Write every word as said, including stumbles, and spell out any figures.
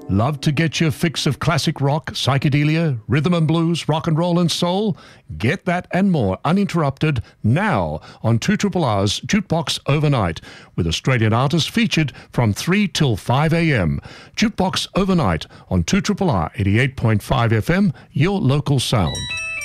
Love to get your fix of classic rock, psychedelia, rhythm and blues, rock and roll and soul? Get that and more uninterrupted now on two R R R's Jukebox Overnight, with Australian artists featured from three till five a m. Jukebox Overnight on two R R R eighty-eight point five F M, your local sound.